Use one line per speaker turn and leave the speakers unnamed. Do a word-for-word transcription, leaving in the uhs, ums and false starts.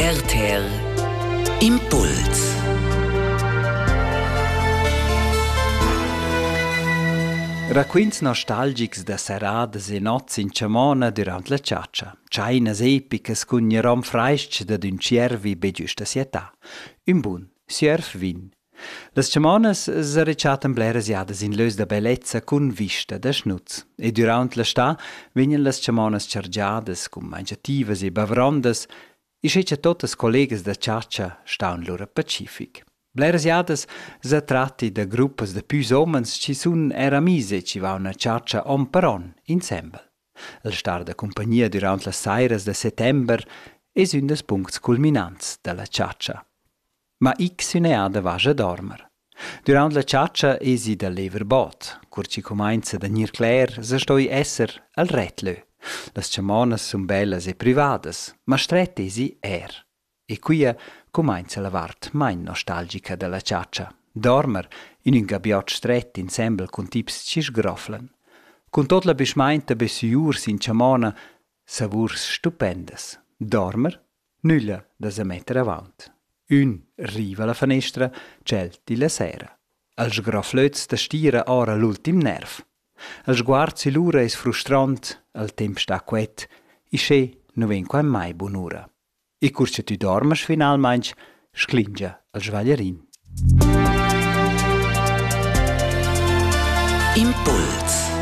R T R Impuls.
Raquins nostalgics da seradas e nozze in Chamona durant la ciaccia. Chainas epicas cun rom freisc da d'un ciervi be giusta sietà. Un bun, sierf vin. Las Chamonas s'arrecciatan bleras iadas in lös da bellezza cun vista da schnutz. E durant la sta vegnan las Chamonas chargiadas cun mangiativas e bavrondas e sceccia totas collegas da ciaccia staun lura pacific. Bleras iadas sa tratti da gruppas de püs omens ci sun eramis e ci va una ciaccia on per on, insembel. El star da compagnia durant las sairas de settember es un des puncts culminants de la ciaccia. Ma x uneada vaja dormer. Durant la ciaccia esi da lever bot, cur ci cumainza da nir cler, sa stoi esser al retlö. Las Chamonas sun bellas e privadas, ma stret esi er. E quia cumainza la vart main nostalgica de la ciaccia. Dormer in un gabiot stret insembel cun tips ci sgroflan. Cun tot la beschmeinta besiurs in Chamona, savurs stupendas. Dormer, nulla da se metter avant. Un riva la finestra, celti la sera. Al sgroflöz da stira ora l'ultim nerv. Al sguarzi l'ura es frustrant, al temp sta quet, i sche nu ven quai mai bunura. E curce tu dormas finalmein, sclingia al svagliarin.
Impuls.